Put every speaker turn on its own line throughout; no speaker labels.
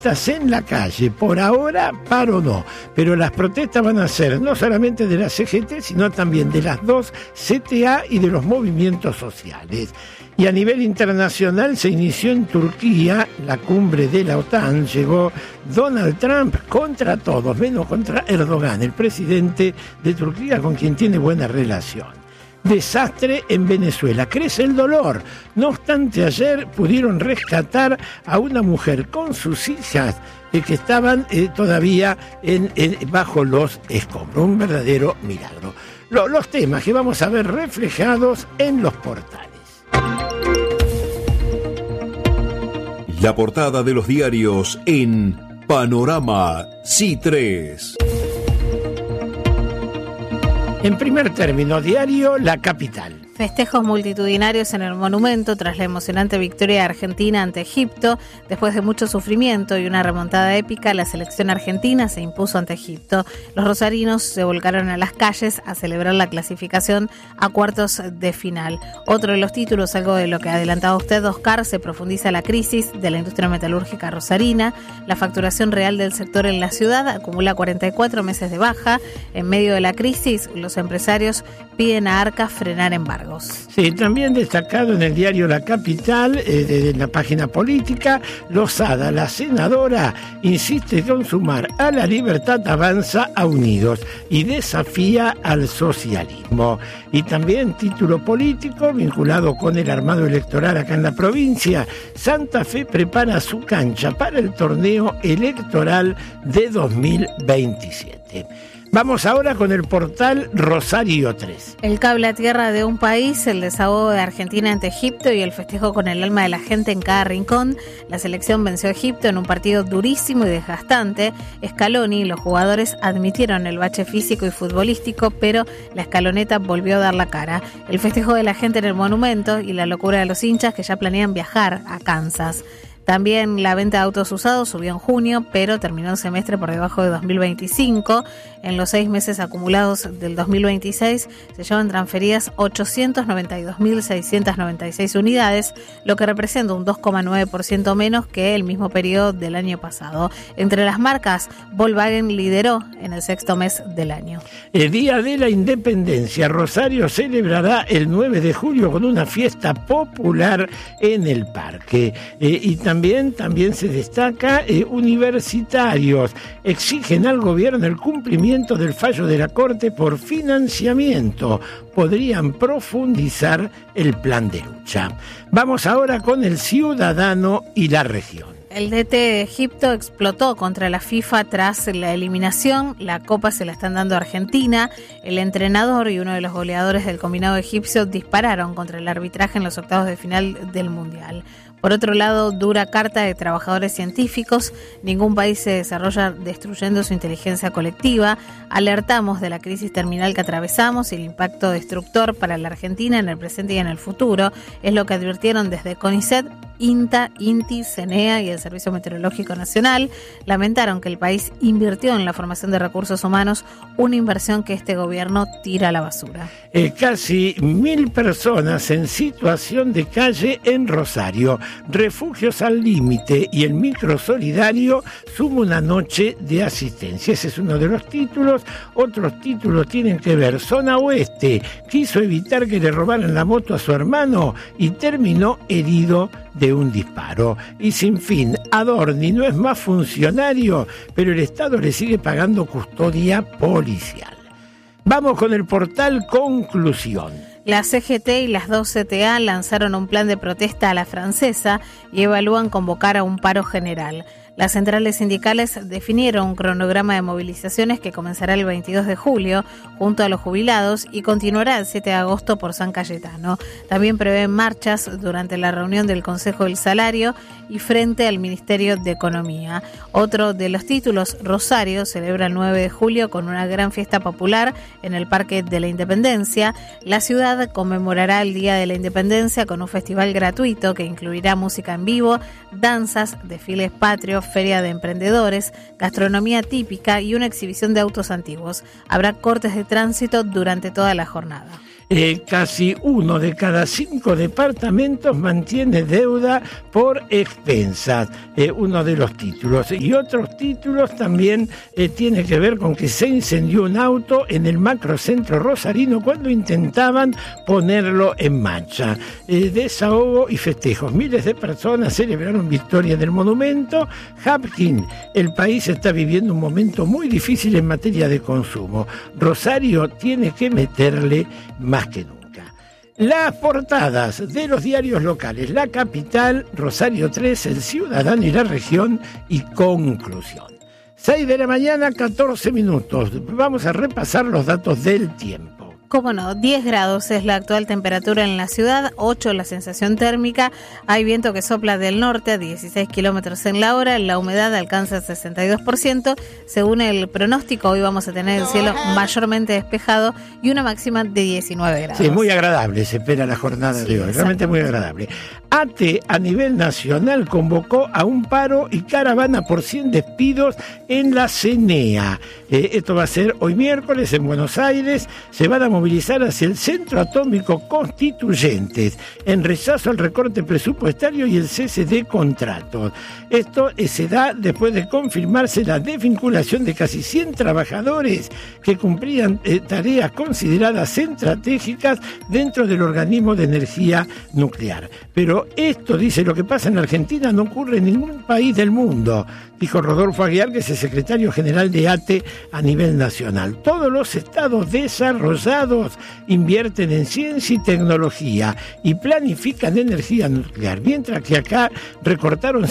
en la calle. Por ahora, paro no, pero las protestas van a ser no solamente de la CGT, sino también de las dos CTA y de los movimientos sociales. Y a nivel internacional se inició en Turquía la cumbre de la OTAN. Llegó Donald Trump contra todos, menos contra Erdogan, el presidente de Turquía, con quien tiene buena relación. Desastre en Venezuela, crece el dolor. No obstante, ayer pudieron rescatar a una mujer con sus hijas que estaban todavía bajo los escombros. Un verdadero milagro. Los temas que vamos a ver reflejados en los portales.
La portada de los diarios en Panorama C3.
En primer término, diario La Capital.
Festejos multitudinarios en el monumento tras la emocionante victoria de Argentina ante Egipto. Después de mucho sufrimiento y una remontada épica, la selección argentina se impuso ante Egipto. Los rosarinos se volcaron a las calles a celebrar la clasificación a cuartos de final. Otro de los títulos, algo de lo que adelantaba usted, Oscar, se profundiza la crisis de la industria metalúrgica rosarina. La facturación real del sector en la ciudad acumula 44 meses de baja. En medio de la crisis, los empresarios piden a Arca frenar embargos.
Sí, también destacado en el diario La Capital, de la página política, Lozada, la senadora, insiste con sumar a la libertad avanza a Unidos y desafía al socialismo. Y también título político vinculado con el armado electoral acá en la provincia, Santa Fe prepara su cancha para el torneo electoral de 2027. Vamos ahora con el portal Rosario 3.
El cable a tierra de un país, el desahogo de Argentina ante Egipto y el festejo con el alma de la gente en cada rincón. La selección venció a Egipto en un partido durísimo y desgastante. Scaloni y los jugadores admitieron el bache físico y futbolístico, pero la escaloneta volvió a dar la cara. El festejo de la gente en el monumento y la locura de los hinchas que ya planean viajar a Kansas. También la venta de autos usados subió en junio, pero terminó el semestre por debajo de 2025. En los 6 meses acumulados del 2026 se llevan transferidas 892.696 unidades, lo que representa un 2,9% menos que el mismo periodo del año pasado. Entre las marcas, Volkswagen lideró en el 6º mes del año.
El Día de la Independencia, Rosario celebrará el 9 de julio con una fiesta popular en el parque. Y también se destaca universitarios exigen al gobierno el cumplimiento del fallo de la Corte por financiamiento. Podrían profundizar el plan de lucha. Vamos ahora con el Ciudadano y la región.
El DT de Egipto explotó contra la FIFA tras la eliminación. La copa se la están dando a Argentina. El entrenador y uno de los goleadores del combinado egipcio dispararon contra el arbitraje en los octavos de final del Mundial. Por otro lado, dura carta de trabajadores científicos. Ningún país se desarrolla destruyendo su inteligencia colectiva. Alertamos de la crisis terminal que atravesamos y el impacto destructor para la Argentina en el presente y en el futuro. Es lo que advirtieron desde CONICET, INTA, INTI, CENEA y el Servicio Meteorológico Nacional. Lamentaron que el país invirtió en la formación de recursos humanos, una inversión que este gobierno tira a la basura.
Casi 1.000 personas en situación de calle en Rosario. Refugios al límite y el micro solidario suma una noche de asistencia. Ese es uno de los títulos. Otros títulos tienen que ver. Zona Oeste quiso evitar que le robaran la moto a su hermano y terminó herido de un disparo. Y sin fin, Adorni no es más funcionario, pero el Estado le sigue pagando custodia policial. Vamos con el portal Conclusión.
La CGT y las dos CTA lanzaron un plan de protesta a la francesa y evalúan convocar a un paro general. Las centrales sindicales definieron un cronograma de movilizaciones que comenzará el 22 de julio junto a los jubilados y continuará el 7 de agosto por San Cayetano. También prevén marchas durante la reunión del Consejo del Salario y frente al Ministerio de Economía. Otro de los títulos, Rosario celebra el 9 de julio con una gran fiesta popular en el Parque de la Independencia. La ciudad conmemorará el Día de la Independencia con un festival gratuito que incluirá música en vivo, danzas, desfiles patrios, feria de emprendedores, gastronomía típica y una exhibición de autos antiguos. Habrá cortes de tránsito durante toda la jornada.
Casi 1 de cada 5 departamentos mantiene deuda por expensas, uno de los títulos. Y otros títulos también tiene que ver con que se incendió un auto en el macrocentro rosarino cuando intentaban ponerlo en marcha. Desahogo y festejos. Miles de personas celebraron victoria en el monumento. Hapkin, el país está viviendo un momento muy difícil en materia de consumo. Rosario tiene que meterle más que nunca. Las portadas de los diarios locales: La Capital, Rosario 3, El Ciudadano y La Región y Conclusión. 6 de la mañana, 14 minutos. Vamos a repasar los datos del tiempo.
Cómo no, 10 grados es la actual temperatura en la ciudad, 8 la sensación térmica, hay viento que sopla del norte a 16 kilómetros en la hora, la humedad alcanza el 62%, según el pronóstico hoy vamos a tener el cielo mayormente despejado y una máxima de 19 grados.
Sí, muy agradable se espera la jornada de hoy, realmente muy agradable. ATE a nivel nacional convocó a un paro y caravana por 100 despidos en la CENEA. Esto va a ser hoy miércoles en Buenos Aires. Se van a movilizar hacia el Centro Atómico Constituyentes en rechazo al recorte presupuestario y el cese de contratos. Esto se da después de confirmarse la desvinculación de casi 100 trabajadores que cumplían tareas consideradas estratégicas dentro del organismo de energía nuclear. Pero esto, dice, lo que pasa en Argentina no ocurre en ningún país del mundo, dijo Rodolfo Aguiar, que es el secretario general de ATE a nivel nacional. Todos los estados desarrollados invierten en ciencia y tecnología y planifican energía nuclear, mientras que acá recortaron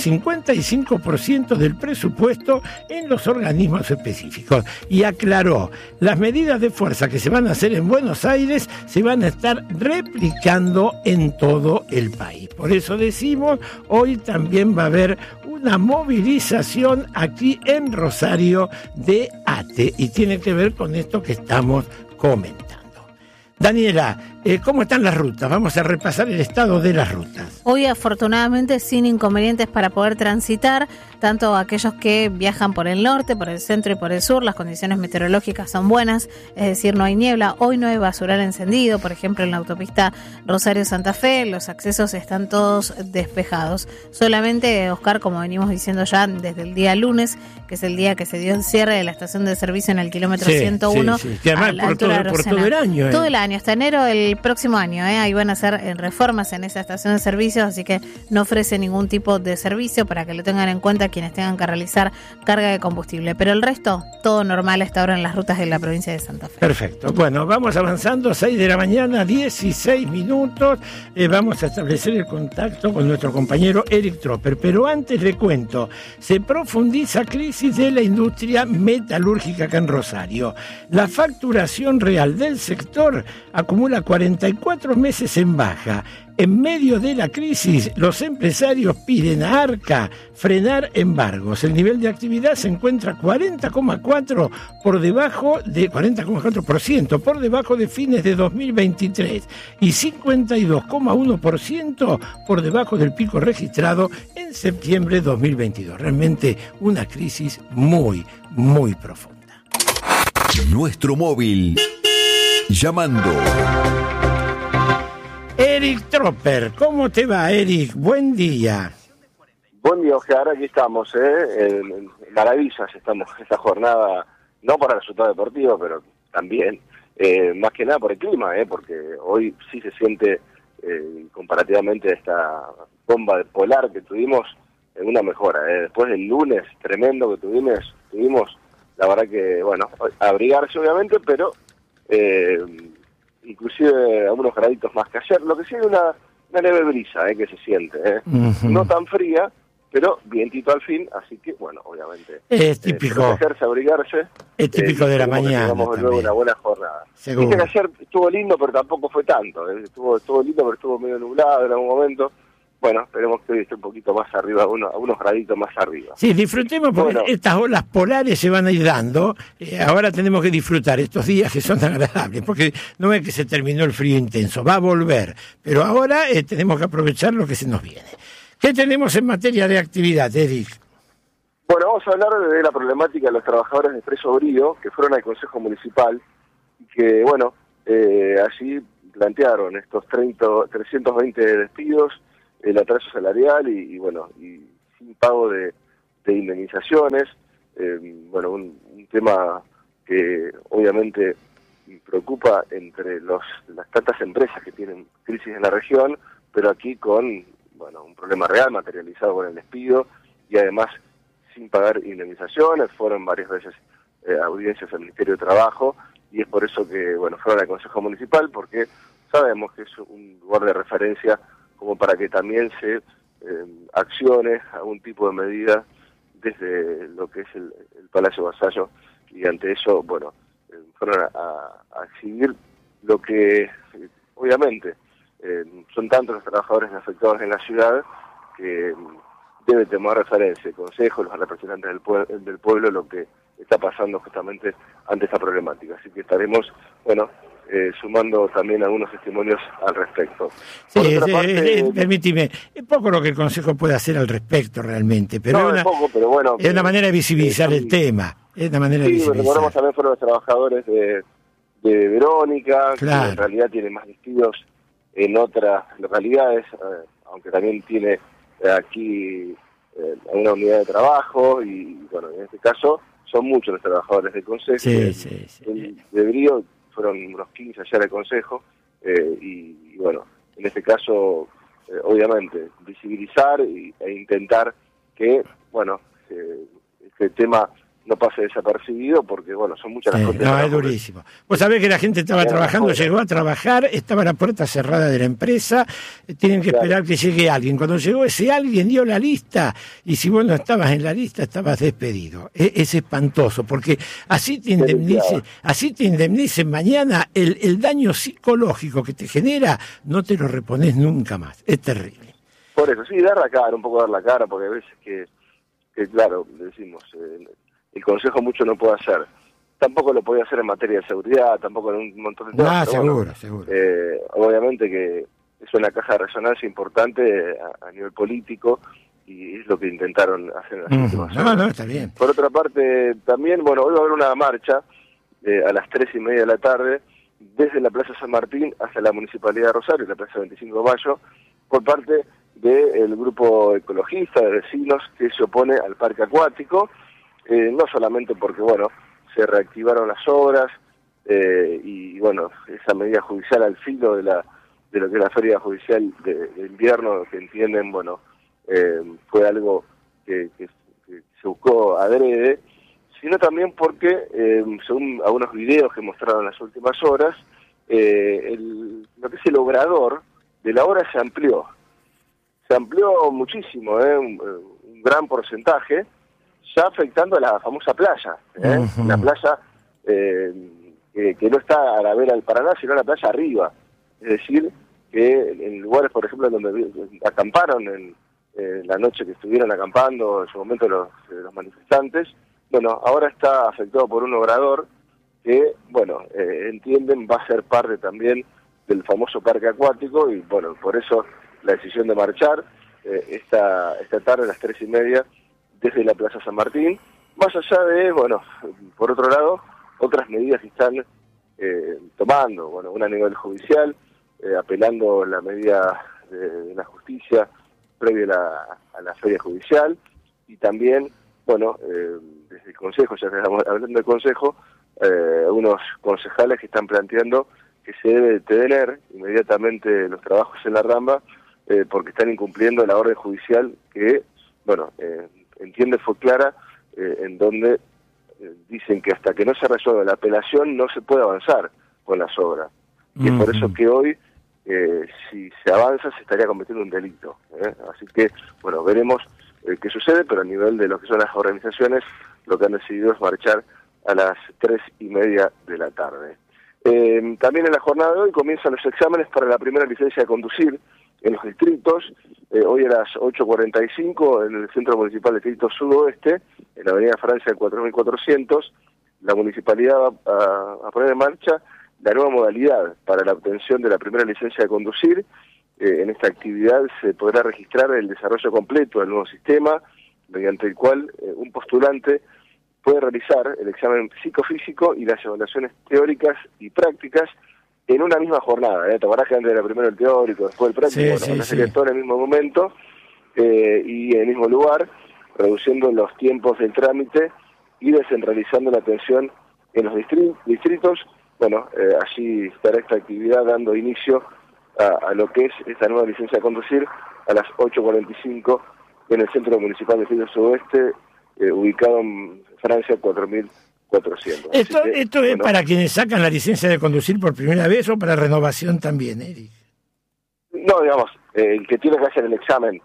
55% del presupuesto en los organismos específicos. Y aclaró, las medidas de fuerza que se van a hacer en Buenos Aires se van a estar replicando en todo el país. Por eso decimos, hoy también va a haber una movilización aquí en Rosario de ATE y tiene que ver con esto que estamos comentando. Daniela, ¿cómo están las rutas? Vamos a repasar el estado de las rutas.
Hoy, afortunadamente, sin inconvenientes para poder transitar, tanto aquellos que viajan por el norte, por el centro y por el sur, las condiciones meteorológicas son buenas, es decir, no hay niebla, hoy no hay basural encendido, por ejemplo, en la autopista Rosario-Santa Fe, los accesos están todos despejados. Solamente, Oscar, como venimos diciendo ya desde el día lunes, que es el día que se dio el cierre de la estación de servicio en el kilómetro 101,
que además por todo el año.
Todo el año, hasta enero del próximo año, ahí van a hacer reformas en esa estación de servicios, así que no ofrece ningún tipo de servicio para que lo tengan en cuenta quienes tengan que realizar carga de combustible. Pero el resto, todo normal hasta ahora en las rutas de la provincia de Santa Fe.
Perfecto. Bueno, vamos avanzando, 6 de la mañana, 16 minutos. Vamos a establecer el contacto con nuestro compañero Eric Tropper. Pero antes le cuento, se profundiza crisis de la industria metalúrgica acá en Rosario. La facturación real del sector acumula 44 meses en baja. En medio de la crisis, los empresarios piden a ARCA frenar embargos. El nivel de actividad se encuentra 40,4% por debajo de fines de 2023 y 52,1% por debajo del pico registrado en septiembre de 2022. Realmente una crisis muy, muy profunda.
Nuestro móvil. Llamando.
Eric Tropper, ¿cómo te va, Eric? Buen día.
Buen día, Oscar, aquí estamos, en maravillas estamos esta jornada, no para el resultado deportivo, pero también, más que nada por el clima, porque hoy sí se siente, comparativamente a esta bomba polar que tuvimos, una mejora. Después del lunes tremendo que tuvimos, la verdad que, bueno, abrigarse obviamente, pero inclusive algunos graditos más que ayer. Lo que sí hay una leve brisa que se siente, no tan fría, pero vientito al fin, así que, bueno, obviamente
es típico,
abrigarse.
Es típico de la mañana.
Tengamos luego una buena jornada.
Seguro.
Viste que ayer estuvo lindo, pero tampoco fue tanto. Estuvo lindo, pero estuvo medio nublado en algún momento. Bueno, esperemos que hoy esté un poquito más arriba, unos graditos más arriba.
Sí, disfrutemos porque estas olas polares se van a ir dando. Ahora tenemos que disfrutar estos días que son tan agradables, porque no es que se terminó el frío intenso, va a volver. Pero ahora tenemos que aprovechar lo que se nos viene. ¿Qué tenemos en materia de actividad, Eric?
Bueno, vamos a hablar de la problemática de los trabajadores de Expreso Brío, que fueron al Consejo Municipal, y que, bueno, allí plantearon estos 320 despidos, el atraso salarial y sin pago de indemnizaciones. Bueno, un tema que obviamente preocupa entre las tantas empresas que tienen crisis en la región, pero aquí con un problema real materializado con el despido y además sin pagar indemnizaciones. Fueron varias veces audiencias al Ministerio de Trabajo y es por eso que fueron al Consejo Municipal, porque sabemos que es un lugar de referencia como para que también se accione algún tipo de medida desde lo que es el Palacio Vasallo, y ante eso, fueron a exhibir lo que, obviamente, son tantos los trabajadores afectados en la ciudad que debe tomar referencia el Consejo, los representantes del pueblo, lo que está pasando justamente ante esta problemática. Así que estaremos, sumando también algunos testimonios al respecto.
Sí, permíteme, es poco lo que el Consejo puede hacer al respecto realmente, pero, es una manera de visibilizar el tema. Es una manera de visibilizar.
Recordemos también fueron los trabajadores de Verónica,
claro,
que en realidad tienen más despidos en otras localidades, aunque también tiene aquí una unidad de trabajo, y en este caso son muchos los trabajadores del Consejo.
Sí.
De Brío fueron unos 15 allá del Consejo, en este caso, obviamente, visibilizar e intentar que, este tema no pase desapercibido, porque son muchas las cosas.
No, es durísimo. Vos sabés que la gente estaba trabajando, llegó a trabajar, estaba la puerta cerrada de la empresa, tienen que esperar que llegue alguien. Cuando llegó ese alguien dio la lista, y si vos no estabas en la lista, estabas despedido. Es espantoso, porque así te indemnicen mañana, el daño psicológico que te genera, no te lo reponés nunca más. Es terrible.
Por eso, sí, dar la cara, porque a veces que claro, decimos, el Consejo mucho no puede hacer. Tampoco lo podía hacer en materia de seguridad, tampoco en un montón de temas.
Seguro.
Obviamente que es una caja de resonancia importante a nivel político, y es lo que intentaron hacer en las últimas horas.
No, está bien.
Por otra parte, también, hoy va a haber una marcha a las 3:30 de la tarde, desde la Plaza San Martín hasta la Municipalidad de Rosario, la Plaza 25 de Mayo, por parte del grupo ecologista de vecinos que se opone al parque acuático, no solamente porque, se reactivaron las obras, y esa medida judicial al filo de lo que es la feria judicial de invierno, que entienden, fue algo que se buscó adrede, sino también porque, según algunos videos que mostraron en las últimas horas, lo que es el obrador de la obra se amplió muchísimo, un gran porcentaje, ya afectando a la famosa playa, la playa que no está a la vera del Paraná, sino la playa arriba. Es decir, que en lugares, por ejemplo, donde acamparon en la noche que estuvieron acampando, en su momento los manifestantes, ahora está afectado por un obrador que, entienden va a ser parte también del famoso parque acuático, y por eso la decisión de marchar esta tarde a las 3:30 desde la Plaza San Martín, más allá de, por otro lado, otras medidas que están tomando, una a nivel judicial, apelando la medida de la justicia previa a la feria judicial, y también, desde el Consejo, ya que estamos hablando del Consejo, unos concejales que están planteando que se debe detener inmediatamente los trabajos en la Ramba, porque están incumpliendo la orden judicial que, entiende fue clara, en donde dicen que hasta que no se resuelva la apelación no se puede avanzar con las obras. Y es por eso que hoy, si se avanza, se estaría cometiendo un delito. Así que, veremos qué sucede, pero a nivel de lo que son las organizaciones, lo que han decidido es marchar a las 3:30 de la tarde. También en la jornada de hoy comienzan los exámenes para la primera licencia de conducir en los distritos. Hoy a las 8:45 en el Centro Municipal de Distrito Sudoeste, en la Avenida Francia 4400, la Municipalidad va a poner en marcha la nueva modalidad para la obtención de la primera licencia de conducir. En esta actividad se podrá registrar el desarrollo completo del nuevo sistema, mediante el cual un postulante puede realizar el examen psicofísico y las evaluaciones teóricas y prácticas en una misma jornada. ¿Te acordás que antes era primero el teórico, después el práctico? Sería todo en el mismo momento y en el mismo lugar, reduciendo los tiempos del trámite y descentralizando la atención en los distritos. Bueno, allí estará esta actividad dando inicio a lo que es esta nueva licencia de conducir a las 8:45 en el Centro Municipal de Río Sudoeste, ubicado en Francia 4400.
¿Esto es para quienes sacan la licencia de conducir por primera vez o para renovación también, Eric?
No, digamos, el que tiene que hacer el examen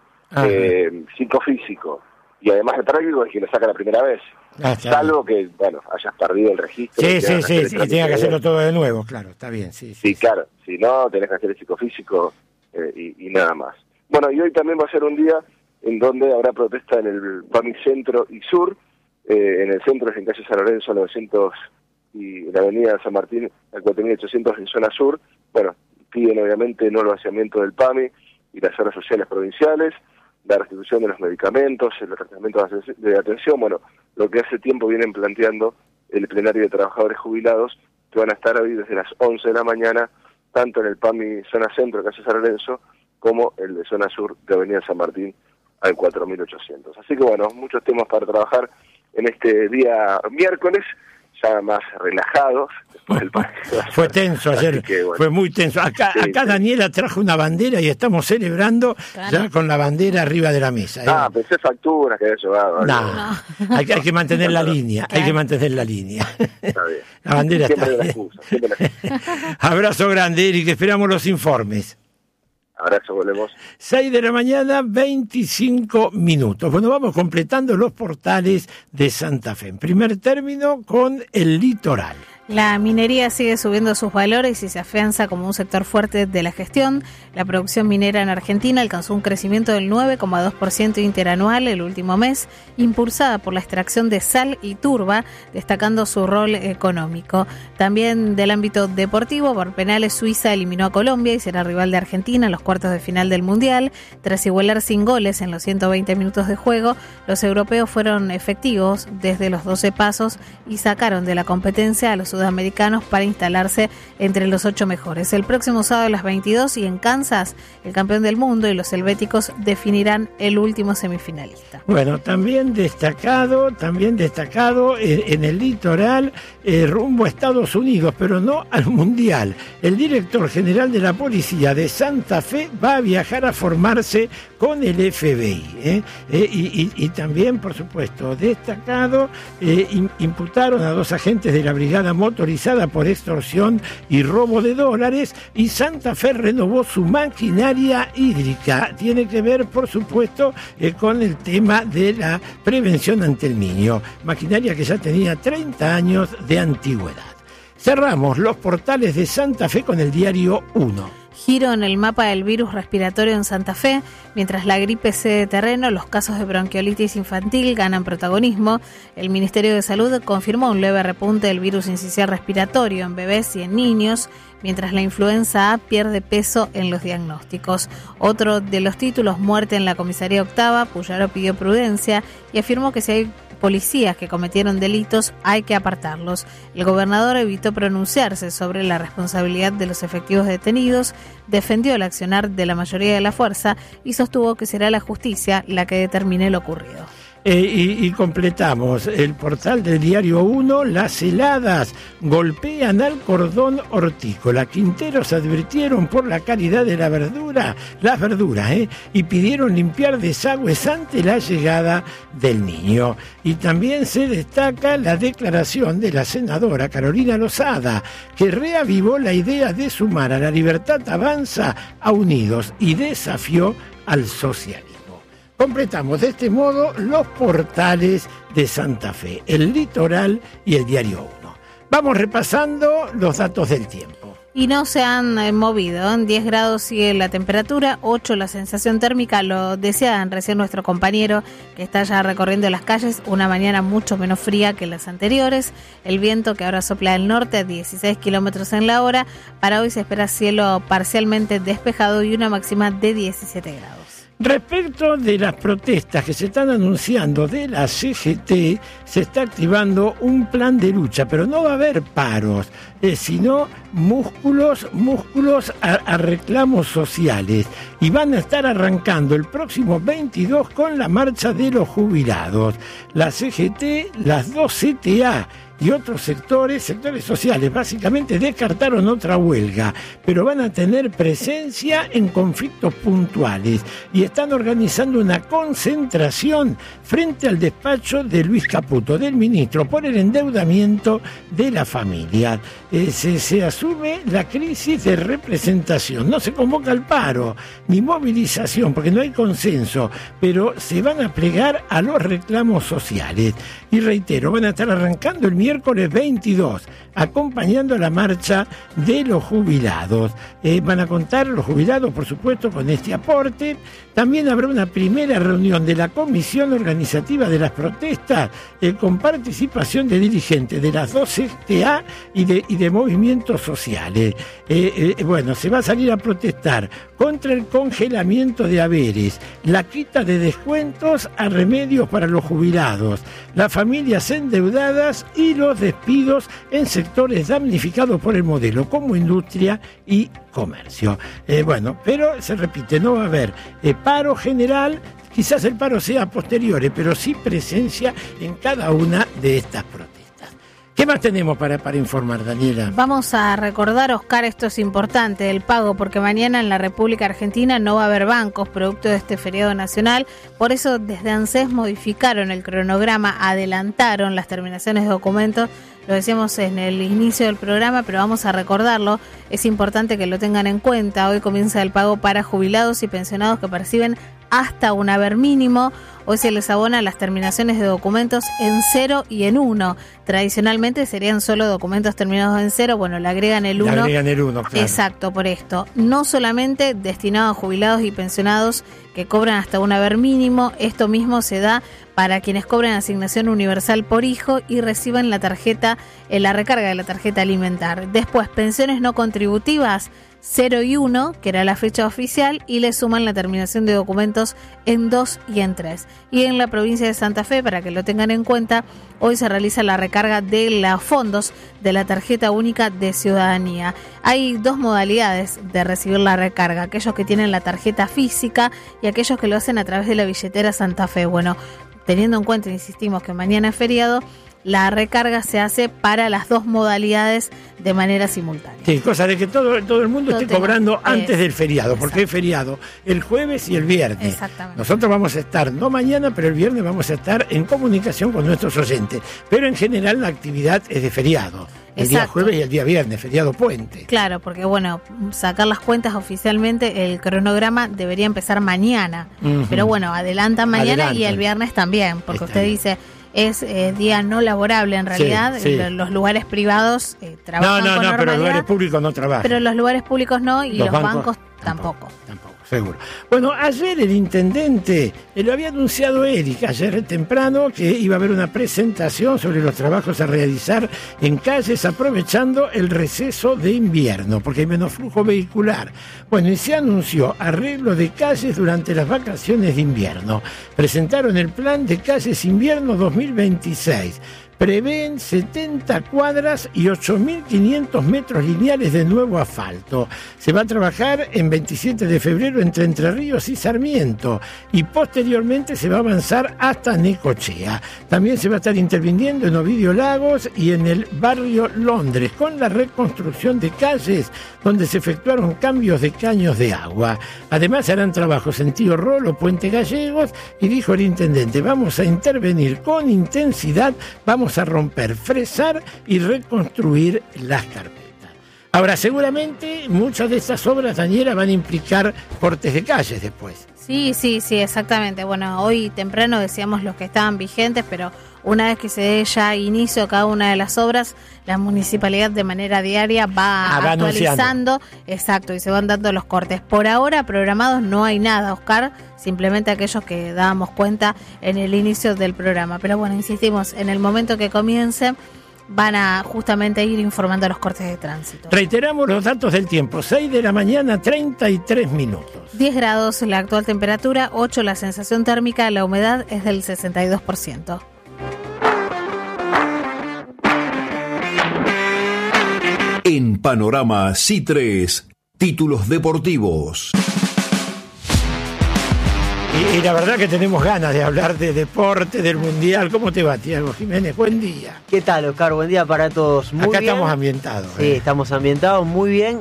psicofísico y además el práctico es quien lo saca la primera vez. Salvo que, bueno, hayas perdido el registro.
Sí, y tenga que hacerlo todo de nuevo, claro, está bien. Sí,
claro, si no, tenés que hacer el psicofísico y nada más. Bueno, y hoy también va a ser un día en donde habrá protesta en el PAMI Centro y Sur. En el centro es en calle San Lorenzo 900 y en la avenida San Martín al 4800 en zona sur. Bueno, piden obviamente no el vaciamiento del PAMI y las obras sociales provinciales, la restitución de los medicamentos, el tratamiento de atención, bueno, lo que hace tiempo vienen planteando el plenario de trabajadores jubilados, que van a estar hoy desde las 11 de la mañana, tanto en el PAMI zona centro, calle San Lorenzo, como el de zona sur de avenida San Martín al 4800. Así que bueno, muchos temas para trabajar en este día miércoles, ya más relajados.
Fue tenso ayer, fue muy tenso. Acá Daniela trajo una bandera y estamos celebrando ya con la bandera arriba de la mesa.
Pensé facturas que había llevado.
No. Hay que mantener la línea, hay que mantener la línea.
Está bien.
La bandera
siempre
está bien. Abrazo grande, Eric, esperamos los informes.
Abrazo, volvemos.
6 de la mañana, 25 minutos. Bueno, vamos completando los portales de Santa Fe. En primer término, con el litoral.
La minería sigue subiendo sus valores y se afianza como un sector fuerte de la gestión. La producción minera en Argentina alcanzó un crecimiento del 9,2% interanual el último mes, impulsada por la extracción de sal y turba, destacando su rol económico. También del ámbito deportivo, por penales Suiza eliminó a Colombia y será rival de Argentina en los cuartos de final del Mundial. Tras igualar sin goles en los 120 minutos de juego, los europeos fueron efectivos desde los 12 pasos y sacaron de la competencia a los sudamericanos para instalarse entre los 8 mejores. El próximo sábado a las 22 y en Kansas, el campeón del mundo y los helvéticos definirán el último semifinalista.
Bueno, también destacado en el litoral rumbo a Estados Unidos, pero no al Mundial. El director general de la Policía de Santa Fe va a viajar a formarse con el FBI. Y también, por supuesto, destacado, imputaron a 2 agentes de la Brigada Motorizada por extorsión y robo de dólares, y Santa Fe renovó su maquinaria hídrica. Tiene que ver, por supuesto, con el tema de la prevención ante el niño. Maquinaria que ya tenía 30 años de antigüedad. Cerramos los portales de Santa Fe con el diario 1.
Giro en el mapa del virus respiratorio en Santa Fe. Mientras la gripe cede terreno, los casos de bronquiolitis infantil ganan protagonismo. El Ministerio de Salud confirmó un leve repunte del virus incisional respiratorio en bebés y en niños, mientras la influenza A pierde peso en los diagnósticos. Otro de los títulos, muerte en la comisaría octava. Puyaro pidió prudencia y afirmó que si hay policías que cometieron delitos, hay que apartarlos. El gobernador evitó pronunciarse sobre la responsabilidad de los efectivos detenidos, defendió el accionar de la mayoría de la fuerza y sostuvo que será la justicia la que determine lo ocurrido.
Y completamos el portal del diario 1, las heladas golpean al cordón hortícola. Quinteros advirtieron por la calidad de las verduras, y pidieron limpiar desagües ante la llegada del niño. Y también se destaca la declaración de la senadora Carolina Lozada, que reavivó la idea de sumar a La Libertad Avanza a Unidos y desafió al socialismo. Completamos de este modo los portales de Santa Fe, el litoral y el diario 1. Vamos repasando los datos del tiempo.
Y no se han movido. En 10 grados sigue la temperatura, 8 la sensación térmica. Lo decía recién nuestro compañero que está ya recorriendo las calles. Una mañana mucho menos fría que las anteriores. El viento que ahora sopla del norte a 16 kilómetros en la hora. Para hoy se espera cielo parcialmente despejado y una máxima de 17 grados.
Respecto de las protestas que se están anunciando de la CGT, se está activando un plan de lucha, pero no va a haber paros, sino músculos a reclamos sociales. Y van a estar arrancando el próximo 22 con la marcha de los jubilados. La CGT, las dos CTA y otros sectores sociales, básicamente descartaron otra huelga, pero van a tener presencia en conflictos puntuales y están organizando una concentración frente al despacho de Luis Caputo, del ministro, por el endeudamiento de la familia. Se asume la crisis de representación, no se convoca al paro ni movilización porque no hay consenso, pero se van a plegar a los reclamos sociales. Y reitero, van a estar arrancando el miércoles 22, acompañando la marcha de los jubilados. Van a contar los jubilados, por supuesto, con este aporte. También habrá una primera reunión de la comisión organizativa de las protestas, con participación de dirigentes de las dos CTA y de movimientos sociales. Se va a salir a protestar contra el congelamiento de haberes, la quita de descuentos a remedios para los jubilados, las familias endeudadas y los despidos en sectores damnificados por el modelo, como industria y comercio. Pero se repite, no va a haber paro general, quizás el paro sea posterior, pero sí presencia en cada una de estas protestas. ¿Qué más tenemos para informar, Daniela?
Vamos a recordar, Oscar, esto es importante, el pago, porque mañana en la República Argentina no va a haber bancos producto de este feriado nacional. Por eso desde ANSES modificaron el cronograma, adelantaron las terminaciones de documentos. Lo decíamos en el inicio del programa, pero vamos a recordarlo. Es importante que lo tengan en cuenta. Hoy comienza el pago para jubilados y pensionados que perciben hasta un haber mínimo. Hoy se les abona las terminaciones de documentos en 0 y en 1. Tradicionalmente serían solo documentos terminados en 0. Bueno, le agregan el 1. Le
agregan el 1, claro.
Exacto, por esto. No solamente destinado a jubilados y pensionados que cobran hasta un haber mínimo. Esto mismo se da para quienes cobran asignación universal por hijo y reciban la tarjeta, la recarga de la tarjeta alimentar. Después, pensiones no contributivas, 0 y 1, que era la fecha oficial, y le suman la terminación de documentos en 2 y en 3. Y en la provincia de Santa Fe, para que lo tengan en cuenta, hoy se realiza la recarga de los fondos de la tarjeta única de ciudadanía. Hay dos modalidades de recibir la recarga, aquellos que tienen la tarjeta física y aquellos que lo hacen a través de la billetera Santa Fe. Bueno, teniendo en cuenta, insistimos, que mañana es feriado, la recarga se hace para las dos modalidades de manera simultánea.
Sí, cosa de que todo el mundo esté cobrando antes del feriado, porque es feriado el jueves y el viernes.
Exactamente.
Nosotros vamos a estar, no mañana, pero el viernes vamos a estar en comunicación con nuestros oyentes. Pero en general la actividad es de feriado. El día jueves y el día viernes, feriado puente.
Claro, porque sacar las cuentas oficialmente, el cronograma debería empezar mañana. Uh-huh. Pero adelantan mañana y el viernes también, porque usted dice es día no laborable en realidad. Sí. Los lugares privados trabajan con normalidad.
Pero los lugares públicos no trabajan.
Pero los lugares públicos no y los bancos tampoco.
Seguro. Bueno, ayer el intendente, lo había anunciado Eric ayer temprano, que iba a haber una presentación sobre los trabajos a realizar en calles aprovechando el receso de invierno, porque hay menos flujo vehicular. Bueno, y se anunció arreglo de calles durante las vacaciones de invierno. Presentaron el plan de calles invierno 2026. Prevén 70 cuadras y 8.500 metros lineales de nuevo asfalto. Se va a trabajar en 27 de febrero entre Entre Ríos y Sarmiento y posteriormente se va a avanzar hasta Necochea. También se va a estar interviniendo en Ovidio Lagos y en el barrio Londres con la reconstrucción de calles donde se efectuaron cambios de caños de agua. Además se harán trabajos en Tío Rolo, Puente Gallegos, y dijo el intendente, vamos a intervenir con intensidad, vamos a romper, fresar y reconstruir las carpetas. Ahora, seguramente muchas de estas obras, Daniela, van a implicar cortes de calles después.
Sí, exactamente. Bueno, hoy temprano decíamos los que estaban vigentes, pero una vez que se dé ya inicio a cada una de las obras, la municipalidad de manera diaria va actualizando. Anunciando. Exacto, y se van dando los cortes. Por ahora, programados no hay nada, Oscar, simplemente aquellos que dábamos cuenta en el inicio del programa. Pero insistimos, en el momento que comience, van a justamente ir informando los cortes de tránsito.
Reiteramos los datos del tiempo, 6 de la mañana, 33 minutos.
10 grados la actual temperatura, 8 la sensación térmica, la humedad es del 62%.
En Panorama C3, títulos deportivos.
Y la verdad que tenemos ganas de hablar de deporte, del Mundial. ¿Cómo te va, Tiago Jiménez? Buen día.
¿Qué tal, Oscar? Buen día para todos. Muy
Acá
bien.
estamos ambientados.
Sí, estamos ambientados muy bien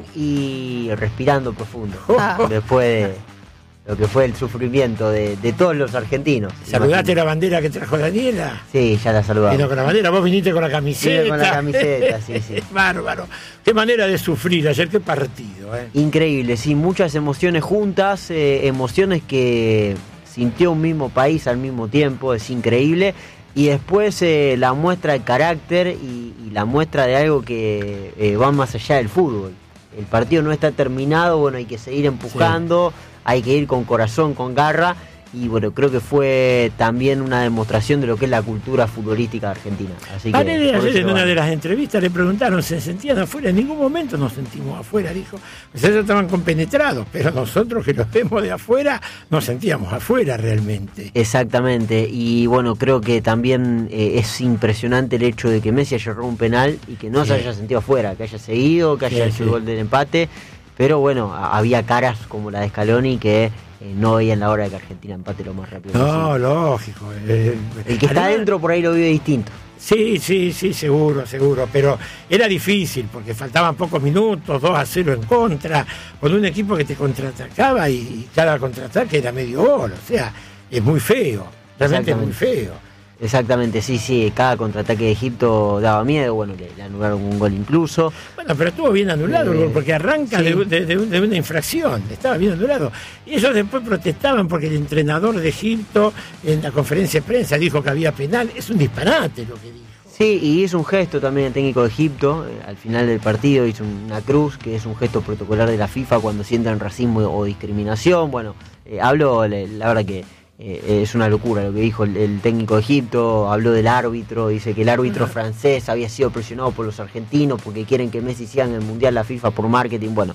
y respirando profundo. Después de lo que fue el sufrimiento de todos los argentinos.
¿Saludaste la bandera que trajo Daniela?
Sí, ya la saludamos.
Vino con la bandera, vos viniste con la camiseta.
Vine con la camiseta, sí.
Bárbaro. Qué manera de sufrir ayer, qué partido.
Increíble, sí, muchas emociones juntas, emociones que sintió un mismo país al mismo tiempo, es increíble. Y después la muestra de carácter y la muestra de algo que va más allá del fútbol. El partido no está terminado, bueno, hay que seguir empujando, hay que ir con corazón, con garra. Y bueno, creo que fue también una demostración de lo que es la cultura futbolística argentina. Así que
ayer en una de las entrevistas le preguntaron, ¿se sentían afuera? En ningún momento nos sentimos afuera, dijo. Pues ellos estaban compenetrados, pero nosotros que los vemos de afuera, nos sentíamos afuera realmente.
Exactamente, y bueno, creo que también es impresionante el hecho de que Messi haya errado un penal y que no se haya sentido afuera, que haya seguido, que haya hecho el gol del empate. Pero bueno, había caras como la de Scaloni que no veían la hora de que Argentina empate lo más rápido posible.
No, lógico.
El que está adentro por ahí lo vive distinto.
Sí, seguro, pero era difícil porque faltaban pocos minutos, 2-0 en contra, con un equipo que te contraatacaba y cada contraataque era medio gol, o sea, es muy feo, realmente es muy feo.
Exactamente, sí, cada contraataque de Egipto daba miedo, bueno, le anularon un gol incluso.
Bueno, pero estuvo bien anulado el gol, porque arranca de una infracción, estaba bien anulado. Y ellos después protestaban porque el entrenador de Egipto en la conferencia de prensa dijo que había penal, es un disparate lo que dijo.
Sí, y hizo un gesto también el técnico de Egipto, al final del partido hizo una cruz, que es un gesto protocolar de la FIFA cuando sientan racismo o discriminación. Bueno, hablo, la verdad que es una locura lo que dijo el técnico de Egipto, habló del árbitro, dice que el árbitro francés había sido presionado por los argentinos porque quieren que Messi siga en el Mundial, la FIFA por marketing. Bueno,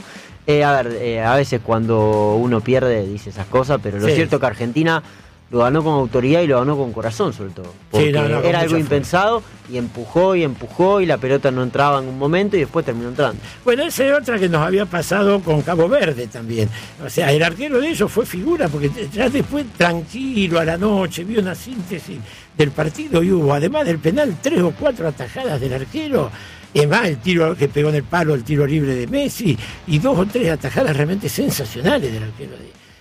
a veces cuando uno pierde dice esas cosas, pero lo cierto es que Argentina lo ganó con autoridad y lo ganó con corazón sobre todo, porque era algo impensado y empujó y la pelota no entraba en un momento y después terminó entrando.
Bueno, esa es otra que nos había pasado con Cabo Verde también, o sea, el arquero de ellos fue figura porque ya después tranquilo a la noche vio una síntesis del partido y hubo además del penal 3 o 4 atajadas del arquero. Es más, el tiro que pegó en el palo, el tiro libre de Messi y 2 o 3 atajadas realmente sensacionales del arquero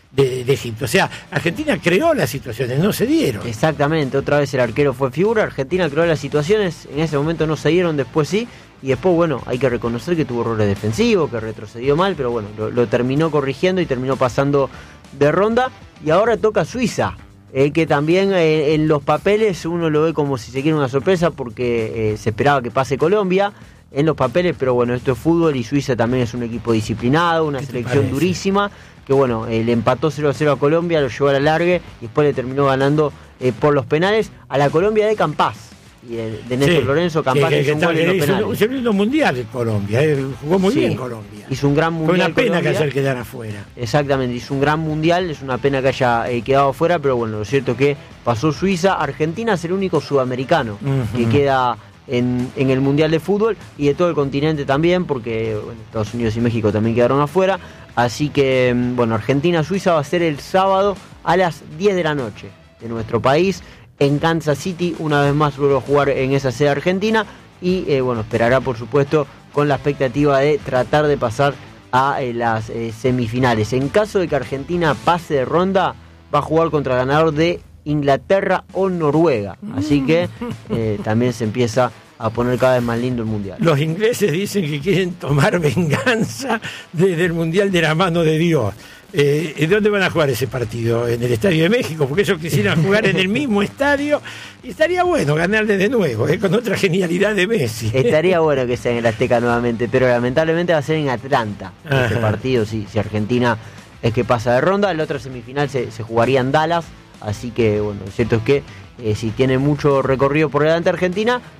de Egipto. O sea, Argentina creó las situaciones, no se dieron.
Exactamente, otra vez el arquero fue figura, Argentina creó las situaciones, en ese momento no se dieron, después sí, y después, bueno, hay que reconocer que tuvo errores defensivos, que retrocedió mal, pero bueno, lo terminó corrigiendo y terminó pasando de ronda, y ahora toca Suiza, que también en los papeles uno lo ve como si se quiere una sorpresa, porque se esperaba que pase Colombia en los papeles, pero bueno, esto es fútbol y Suiza también es un equipo disciplinado, una selección durísima, que bueno, le empató 0-0 a Colombia, lo llevó a la largue y después le terminó ganando por los penales a la Colombia de Campás, y de Néstor Lorenzo. Campás hizo un gol en los penales.
Un segundo mundial en Colombia, jugó muy bien Colombia.
Hizo un gran mundial.
Fue una pena
Colombia,
que ayer quedara afuera.
Exactamente, hizo un gran mundial, es una pena que haya quedado afuera, pero bueno, lo cierto es que pasó Suiza. Argentina es el único sudamericano que queda en el Mundial de Fútbol y de todo el continente también, porque bueno, Estados Unidos y México también quedaron afuera. Así que, bueno, Argentina-Suiza va a ser el sábado a las 10 de la noche de nuestro país, en Kansas City. Una vez más vuelvo a jugar en esa sede argentina y, bueno, esperará, por supuesto, con la expectativa de tratar de pasar a las semifinales. En caso de que Argentina pase de ronda, va a jugar contra el ganador de Inglaterra o Noruega. Así que también se empieza a poner cada vez más lindo el Mundial.
Los ingleses dicen que quieren tomar venganza desde el Mundial de la mano de Dios. ¿Dónde van a jugar ese partido? En el Estadio de México, porque ellos quisieran jugar en el mismo estadio y estaría bueno ganarle de nuevo, con otra genialidad de Messi.
Estaría bueno que sea en el Azteca nuevamente, pero lamentablemente va a ser en Atlanta este partido, si Argentina es que pasa de ronda. La otra semifinal se jugaría en Dallas, así que bueno, lo cierto es que si tiene mucho recorrido por delante Argentina,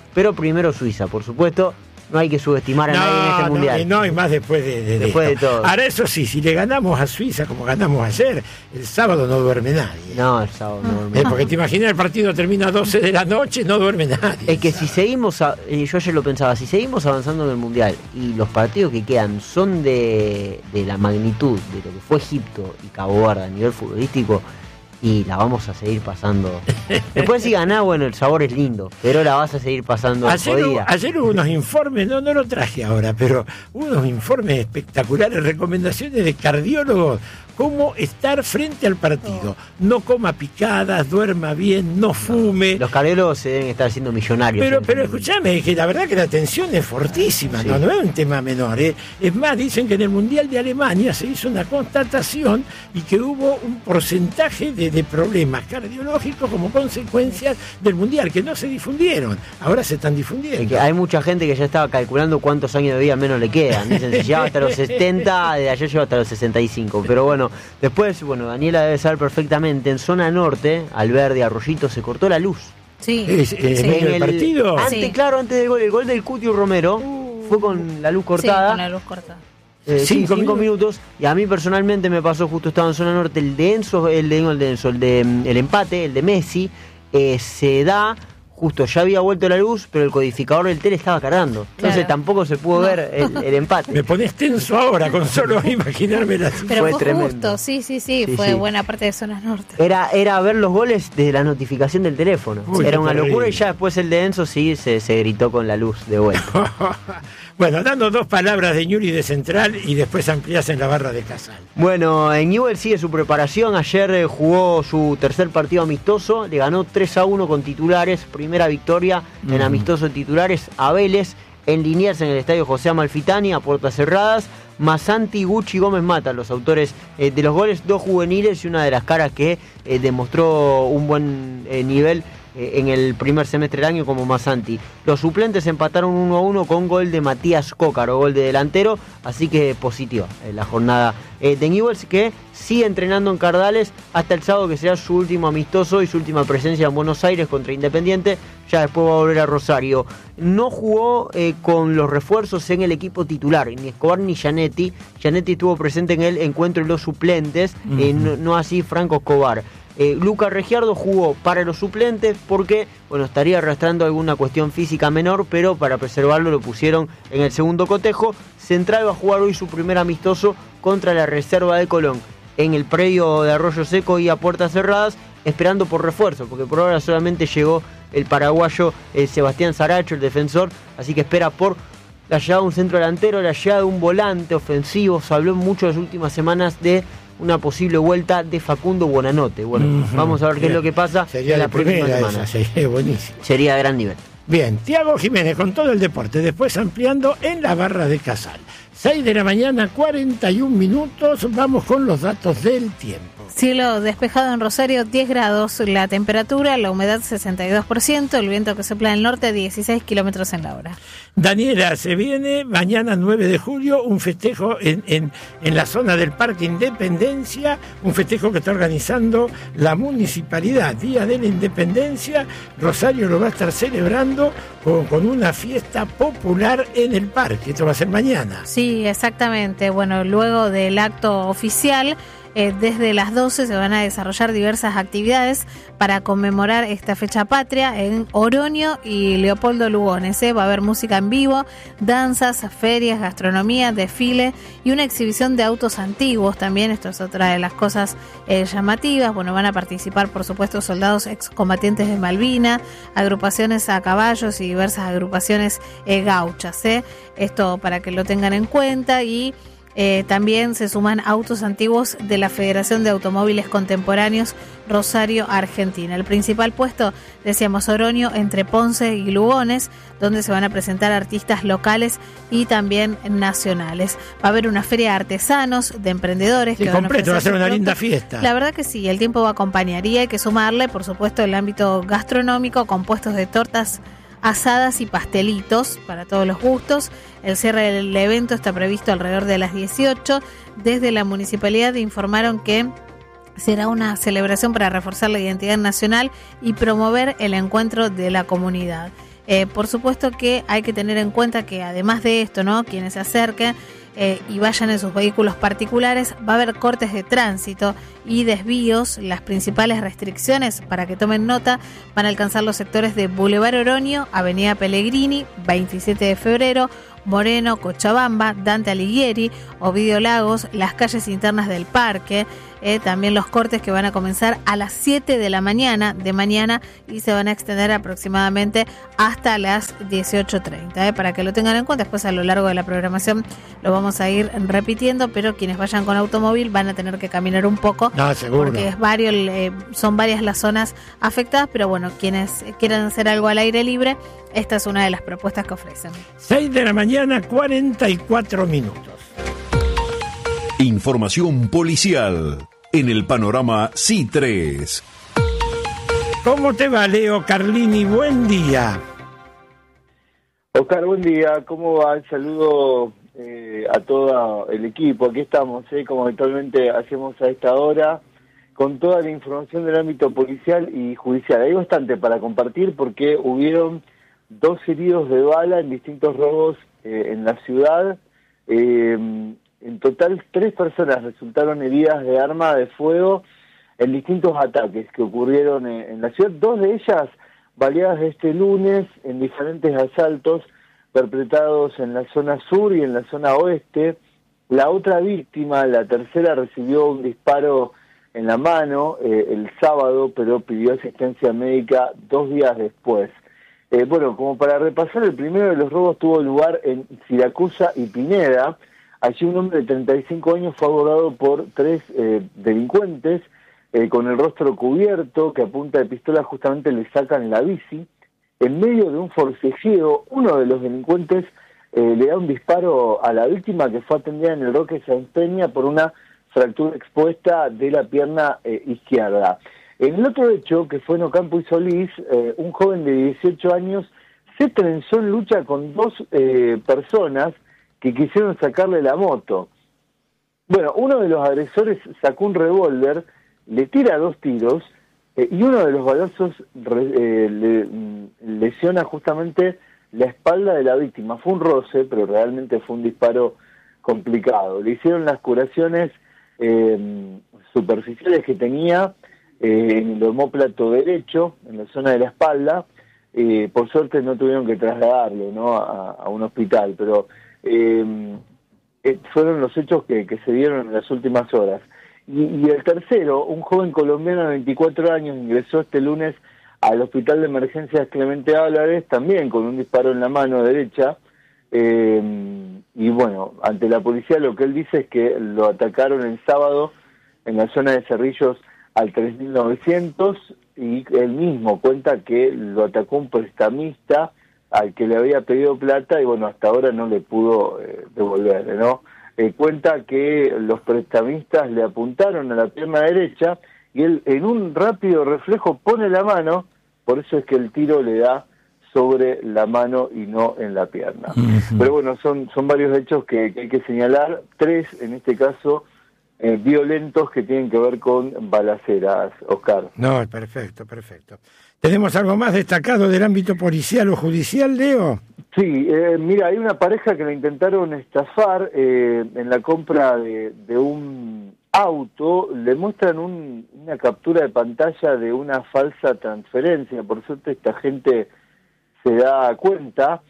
pero primero Suiza, por supuesto. No hay que subestimar a nadie en este mundial.
No, y más después de
todo.
Ahora, eso sí, si le ganamos a Suiza como ganamos ayer, el sábado no duerme nadie.
No, el sábado no duerme nadie.
Porque te imaginas, el partido termina a 12 de la noche, no duerme nadie.
Es que si seguimos, yo ayer lo pensaba, si seguimos avanzando en el mundial y los partidos que quedan son de la magnitud de lo que fue Egipto y Cabo Verde a nivel futbolístico, y la vamos a seguir pasando. Después si ganás, bueno, el sabor es lindo, pero la vas a seguir pasando jodida.
Ayer hubo unos informes, no lo traje ahora, pero hubo unos informes espectaculares, recomendaciones de cardiólogos, cómo estar frente al partido. No coma picadas, duerma bien, no fume.
Los cardiólogos se deben estar haciendo millonarios.
Pero escúchame, que la verdad que la tensión es fortísima, sí. no es un tema menor. Es más, dicen que en el Mundial de Alemania se hizo una constatación y que hubo un porcentaje de problemas cardiológicos como consecuencias del Mundial, que no se difundieron, ahora se están difundiendo.
Es que hay mucha gente que ya estaba calculando cuántos años de vida menos le quedan. Dicen, si llegaba hasta los 70, de ayer llegó hasta los 65. Pero bueno, después, Daniela debe saber perfectamente, en zona norte, Alberdi, Arroyito, se cortó la luz.
Sí.
¿En el partido?
Antes,
sí.
Claro, antes del gol, el gol del Cuti Romero fue con la luz cortada.
Sí, con la luz cortada.
5 minutos, y a mí personalmente me pasó, justo estaba en zona norte, el empate, el de Messi, se da, justo ya había vuelto la luz, pero el codificador del tele estaba cargando, entonces tampoco se pudo ver el empate.
Me pones tenso ahora con solo imaginarme la situación.
Pero fue
tremendo.
Justo, sí, fue buena parte de zona norte.
Era ver los goles desde la notificación del teléfono. Era una locura, y ya después el de Enzo sí se gritó con la luz de vuelta.
Bueno, dando 2 palabras de Ñuri de Central y después ampliás en la barra de Casal.
Bueno, Newell sigue su preparación. Ayer jugó su tercer partido amistoso, le ganó 3-1 con titulares, primera victoria en amistoso titulares a Vélez, en Liniers, en el estadio José Amalfitani, a puertas cerradas. Masanti, Gucci, Gómez Mata, los autores de los goles, 2 juveniles y una de las caras que demostró un buen nivel en el primer semestre del año como Masanti. Los suplentes empataron 1-1 con gol de Matías Cócaro, gol de delantero, así que positiva la jornada de Newell's, que sigue entrenando en Cardales hasta el sábado, que será su último amistoso y su última presencia en Buenos Aires contra Independiente. Ya después va a volver a Rosario. No jugó con los refuerzos en el equipo titular, ni Escobar ni Gianetti. Gianetti estuvo presente en el encuentro de los suplentes, no así Franco Escobar. Lucas Regiardo jugó para los suplentes porque estaría arrastrando alguna cuestión física menor, pero para preservarlo lo pusieron en el segundo cotejo. Central va a jugar hoy su primer amistoso contra la Reserva de Colón en el predio de Arroyo Seco y a puertas cerradas, esperando por refuerzo, porque por ahora solamente llegó el paraguayo Sebastián Saracho, el defensor, así que espera por la llegada de un centro delantero, la llegada de un volante ofensivo. Se habló mucho en las últimas semanas de una posible vuelta de Facundo Buonanotte. Bueno, vamos a ver qué es lo que pasa.
Sería
en
la próxima semana. Sería buenísimo.
Sería de gran nivel.
Bien, Tiago Jiménez con todo el deporte, después ampliando en la barra de Casal. 6 de la mañana, 41 minutos, vamos con los datos del tiempo.
Cielo despejado en Rosario, 10 grados, la temperatura, la humedad 62%, el viento que sopla del norte 16 kilómetros en la hora.
Daniela, se viene mañana 9 de julio un festejo en la zona del Parque Independencia, un festejo que está organizando la municipalidad, Día de la Independencia. Rosario lo va a estar celebrando con una fiesta popular en el parque, esto va a ser mañana.
Sí, exactamente, bueno, luego del acto oficial, desde las 12 se van a desarrollar diversas actividades para conmemorar esta fecha patria en Oroño y Leopoldo Lugones. Va a haber música en vivo, danzas, ferias, gastronomía, desfile y una exhibición de autos antiguos también. Esto es otra de las cosas llamativas. Bueno, van a participar, por supuesto, soldados excombatientes de Malvinas, agrupaciones a caballos y diversas agrupaciones gauchas. Esto para que lo tengan en cuenta. Y también se suman autos antiguos de la Federación de Automóviles Contemporáneos Rosario, Argentina. El principal puesto, decíamos, Oroño, entre Ponce y Lugones, donde se van a presentar artistas locales y también nacionales. Va a haber una feria de artesanos, de emprendedores.
Sí,
que
completo, va a ser una linda fiesta.
La verdad que sí, el tiempo va a acompañar y hay que sumarle, por supuesto, el ámbito gastronómico con puestos de tortas asadas y pastelitos para todos los gustos. El cierre del evento está previsto alrededor de las 18. Desde la municipalidad informaron que será una celebración para reforzar la identidad nacional y promover el encuentro de la comunidad. Por supuesto que hay que tener en cuenta que además de esto, ¿no?, quienes se acerquen y vayan en sus vehículos particulares, va a haber cortes de tránsito y desvíos. Las principales restricciones, para que tomen nota, van a alcanzar los sectores de Boulevard Oroño, Avenida Pellegrini, 27 de febrero, Moreno, Cochabamba, Dante Alighieri, Ovidio Lagos, las calles internas del parque, también los cortes que van a comenzar a las 7 de la mañana y se van a extender aproximadamente hasta las 18:30, para que lo tengan en cuenta. Después a lo largo de la programación lo vamos a ir repitiendo, pero quienes vayan con automóvil van a tener que caminar un poco,
seguro,
porque son varias las zonas afectadas, pero bueno, quienes quieran hacer algo al aire libre, esta es una de las propuestas que ofrecen.
6 de la mañana, 44 minutos.
Información policial en el panorama C3.
¿Cómo te va, Leo Carlini? Buen día.
Oscar, buen día. ¿Cómo va? Saludo a todo el equipo. Aquí estamos, como habitualmente hacemos a esta hora, con toda la información del ámbito policial y judicial. Hay bastante para compartir porque hubieron 2 heridos de bala en distintos robos en la ciudad. En total, 3 personas resultaron heridas de arma de fuego en distintos ataques que ocurrieron en la ciudad. 2 de ellas baleadas este lunes en diferentes asaltos perpetrados en la zona sur y en la zona oeste. La otra víctima, la tercera, recibió un disparo en la mano el sábado, pero pidió asistencia médica 2 días después. Bueno, como para repasar, el primero de los robos tuvo lugar en Siracusa y Pineda. Allí un hombre de 35 años fue abordado por 3 delincuentes con el rostro cubierto, que a punta de pistola justamente le sacan la bici. En medio de un forcejeo, uno de los delincuentes le da un disparo a la víctima, que fue atendida en el Roque Sáenz Peña por una fractura expuesta de la pierna izquierda. En el otro hecho, que fue en Ocampo y Solís, un joven de 18 años se trenzó en lucha con 2 personas que quisieron sacarle la moto. Bueno, uno de los agresores sacó un revólver, le tira 2 tiros y uno de los balazos lesiona justamente la espalda de la víctima. Fue un roce, pero realmente fue un disparo complicado. Le hicieron las curaciones superficiales que tenía en el omóplato derecho, en la zona de la espalda. Por suerte no tuvieron que trasladarlo, ¿no?, a un hospital, pero fueron los hechos que se dieron en las últimas horas. Y el tercero, un joven colombiano de 24 años, ingresó este lunes al hospital de emergencias Clemente Álvarez, también con un disparo en la mano derecha. Y bueno, ante la policía lo que él dice es que lo atacaron el sábado en la zona de Cerrillos al 3900, y él mismo cuenta que lo atacó un prestamista al que le había pedido plata y bueno, hasta ahora no le pudo devolverle, ¿no? Cuenta que los prestamistas le apuntaron a la pierna derecha y él en un rápido reflejo pone la mano, por eso es que el tiro le da sobre la mano y no en la pierna. Uh-huh. Pero bueno, son varios hechos que hay que señalar, 3 en este caso violentos que tienen que ver con balaceras, Oscar.
No, perfecto. ¿Tenemos algo más destacado del ámbito policial o judicial, Leo?
Sí, mira, hay una pareja que la intentaron estafar en la compra de un auto. Le muestran una captura de pantalla de una falsa transferencia. Por suerte esta gente se da cuenta.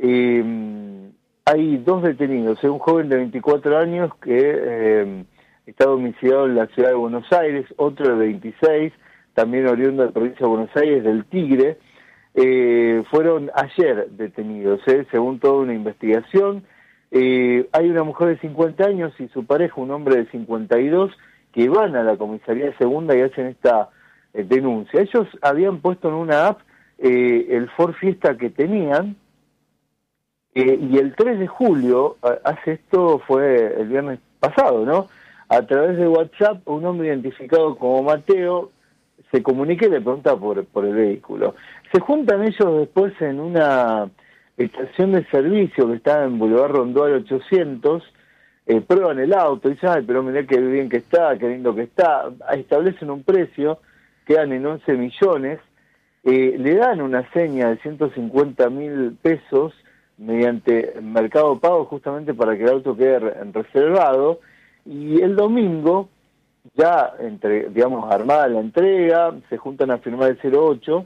Hay 2 detenidos, un joven de 24 años que está domiciliado en la ciudad de Buenos Aires, otro de 26, también oriundo de la provincia de Buenos Aires, del Tigre. Fueron ayer detenidos, según toda una investigación. Hay una mujer de 50 años y su pareja, un hombre de 52, que van a la comisaría de segunda y hacen esta denuncia. Ellos habían puesto en una app el Ford Fiesta que tenían, y el 3 de julio, fue el viernes pasado, ¿no? A través de WhatsApp, un hombre identificado como Mateo se comunica y le pregunta por el vehículo. Se juntan ellos después en una estación de servicio que está en Boulevard Rondó al 800, prueban el auto, dicen, ay, pero mirá qué bien que está, qué lindo que está, establecen un precio, quedan en 11 millones, le dan una seña de 150.000 pesos mediante Mercado Pago justamente para que el auto quede reservado, y el domingo, ya armada la entrega, se juntan a firmar el 08,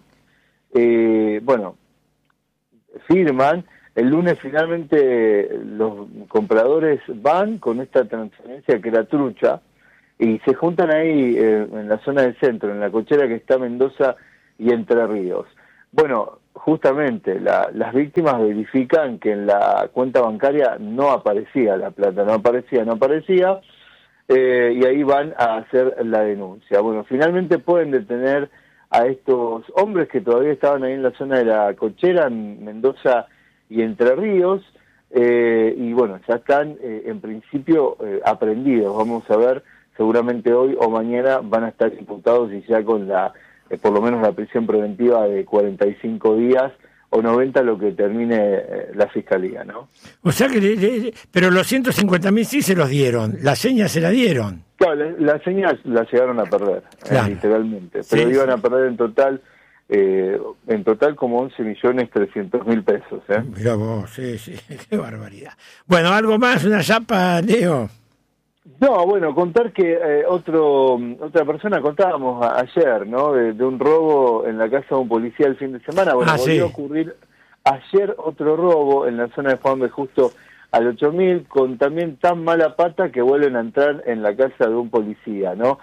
firman, el lunes finalmente los compradores van con esta transferencia que era trucha, y se juntan ahí en la zona del centro, en la cochera que está Mendoza y Entre Ríos. Bueno, justamente las víctimas verifican que en la cuenta bancaria no aparecía la plata, no aparecía, y ahí van a hacer la denuncia. Bueno, finalmente pueden detener a estos hombres que todavía estaban ahí en la zona de la cochera, en Mendoza y Entre Ríos, y bueno, ya están en principio aprehendidos. Vamos a ver, seguramente hoy o mañana van a estar imputados y ya con por lo menos la prisión preventiva de 45 días o 90, lo que termine la fiscalía, ¿no?
O sea que, pero los 150.000 sí se los dieron, la seña se la dieron.
Claro, la seña la llegaron a perder, claro, literalmente, pero
sí,
iban a perder en total como 11.300.000 pesos.
Mirá vos, sí, qué barbaridad. Bueno, ¿algo más? ¿Una chapa, Leo?
No, bueno, contar que otra persona contábamos ayer, ¿no? De un robo en la casa de un policía el fin de semana. Bueno, volvió a ocurrir ayer otro robo en la zona de Juan B. Justo al 8000, con también tan mala pata que vuelven a entrar en la casa de un policía, ¿no?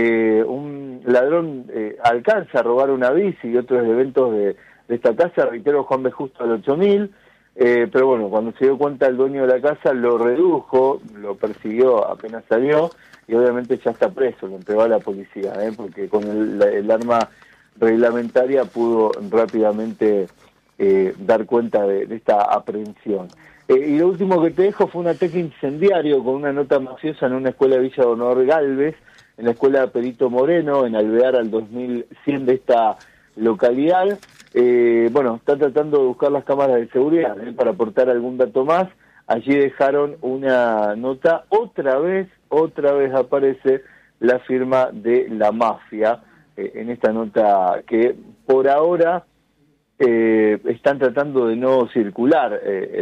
Un ladrón alcanza a robar una bici y otros eventos de esta casa, reitero, Juan B. Justo al 8000. Pero bueno, cuando se dio cuenta el dueño de la casa lo redujo, lo persiguió apenas salió, y obviamente ya está preso, lo entregó a la policía, porque con el arma reglamentaria pudo rápidamente dar cuenta de esta aprehensión. Y lo último que te dejo fue un ataque incendiario con una nota mafiosa en una escuela de Villa Honor Galvez, en la escuela Perito Moreno, en Alvear al 2100 de esta localidad. Están tratando de buscar las cámaras de seguridad para aportar algún dato más. Allí dejaron una nota, otra vez aparece la firma de la mafia en esta nota, que por ahora están tratando de no circular,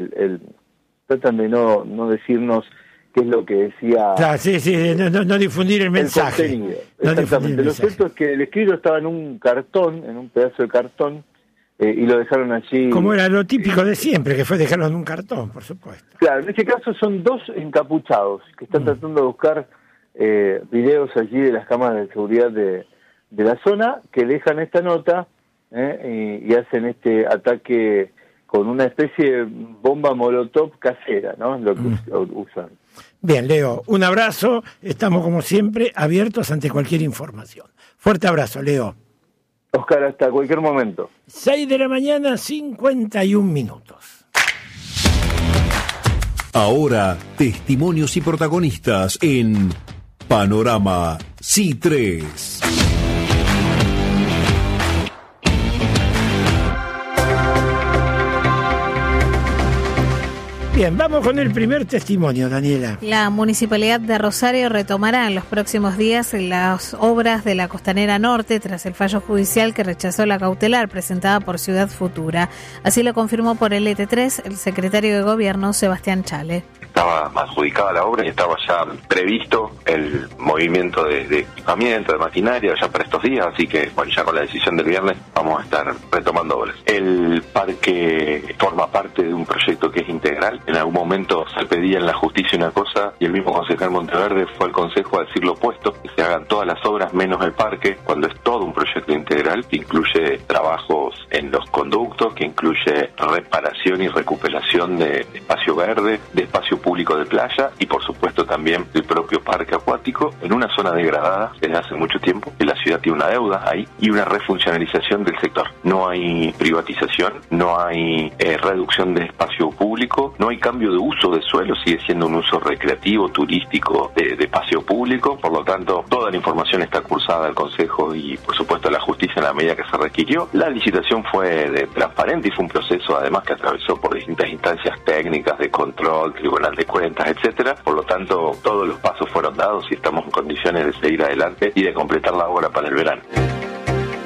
tratan de no decirnos qué es lo que decía.
Claro, no difundir el mensaje.
El contenido. Exactamente. Lo cierto es que el escrito estaba en un cartón, en un pedazo de cartón, y lo dejaron allí. Como
era lo típico de siempre, que fue dejarlo en un cartón, por supuesto.
Claro, en este caso son dos encapuchados que están tratando de buscar videos allí de las cámaras de seguridad de la zona, que dejan esta nota y hacen este ataque con una especie de bomba molotov casera, ¿no? Es lo que usan.
Bien, Leo, un abrazo. Estamos, como siempre, abiertos ante cualquier información. Fuerte abrazo, Leo.
Oscar, hasta cualquier momento.
6 de la mañana, 51 minutos.
Ahora, testimonios y protagonistas en Panorama C3.
Bien, vamos con el primer testimonio, Daniela.
La Municipalidad de Rosario retomará en los próximos días las obras de la Costanera Norte tras el fallo judicial que rechazó la cautelar presentada por Ciudad Futura. Así lo confirmó por el ET3 el secretario de Gobierno, Sebastián Chale.
Estaba adjudicada la obra y estaba ya previsto el movimiento de equipamiento, de maquinaria ya para estos días, así que bueno, ya con la decisión del viernes vamos a estar retomando obras. El parque forma parte de un proyecto que es integral. En algún momento se pedía en la justicia una cosa y el mismo concejal Monteverde fue al consejo a decir lo opuesto, que se hagan todas las obras menos el parque, cuando es todo un proyecto integral que incluye trabajos en los conductos, que incluye reparación y recuperación de espacio verde, de espacio público de playa y por supuesto también el propio parque acuático en una zona degradada desde hace mucho tiempo, que la ciudad tiene una deuda ahí, y una refuncionalización del sector. No hay privatización, no hay reducción de espacio público, no hay cambio de uso de suelo, sigue siendo un uso recreativo, turístico de espacio público. Por lo tanto, toda la información está cursada al Consejo y por supuesto a la justicia en la medida que se requirió. La licitación fue transparente y fue un proceso además que atravesó por distintas instancias técnicas de control, Tribunal de Cuentas, etcétera. Por lo tanto, todos los pasos fueron dados y estamos en condiciones de seguir adelante y de completar la obra para el verano.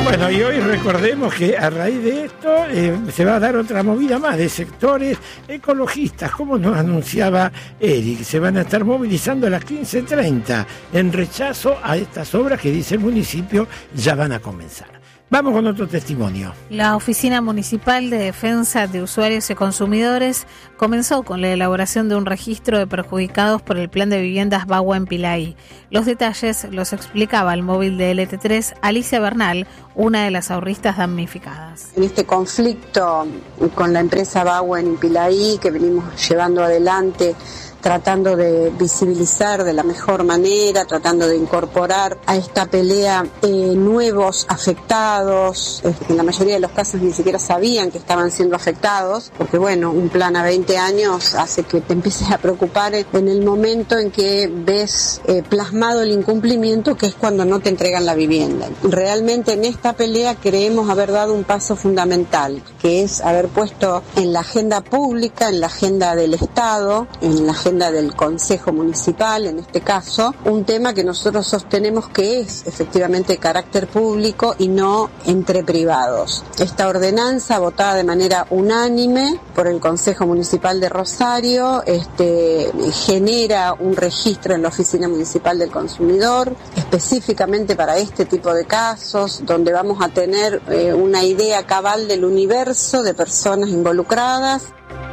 Bueno, y hoy recordemos que a raíz de esto se va a dar otra movida más de sectores ecologistas, como nos anunciaba Eric. Se van a estar movilizando a las 15:30 en rechazo a estas obras que dice el municipio ya van a comenzar. Vamos con otro testimonio.
La Oficina Municipal de Defensa de Usuarios y Consumidores comenzó con la elaboración de un registro de perjudicados por el plan de viviendas Bagua en Pilaí. Los detalles los explicaba al móvil de LT3 Alicia Bernal, una de las ahorristas damnificadas.
En este conflicto con la empresa Bagua en Pilaí que venimos llevando adelante, tratando de visibilizar de la mejor manera, tratando de incorporar a esta pelea nuevos afectados, en la mayoría de los casos ni siquiera sabían que estaban siendo afectados, porque bueno, un plan a 20 años hace que te empieces a preocupar en el momento en que ves plasmado el incumplimiento, que es cuando no te entregan la vivienda. Realmente en esta pelea creemos haber dado un paso fundamental, que es haber puesto en la agenda pública, en la agenda del Estado, en la agenda del Consejo Municipal, en este caso, un tema que nosotros sostenemos que es efectivamente de carácter público y no entre privados. Esta ordenanza, votada de manera unánime por el Consejo Municipal de Rosario, genera un registro en la Oficina Municipal del Consumidor, específicamente para este tipo de casos, donde vamos a tener una idea cabal del universo de personas involucradas.